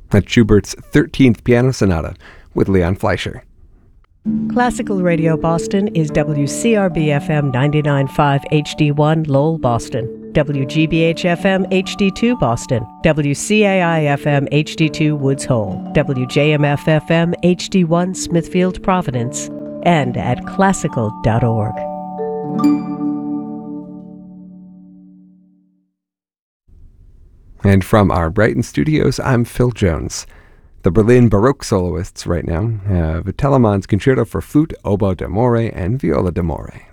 That's Schubert's 13th Piano Sonata with Leon Fleischer. Classical Radio Boston is WCRB-FM 99.5 HD1 Lowell, Boston, WGBH-FM HD2 Boston, WCAI-FM HD2 Woods Hole, WJMF-FM HD1 Smithfield, Providence, and at classical.org. And from our Brighton studios, I'm Phil Jones. The Berlin Baroque soloists right now have Telemann's Concerto for Flute, Oboe d'Amore, and Viola d'Amore.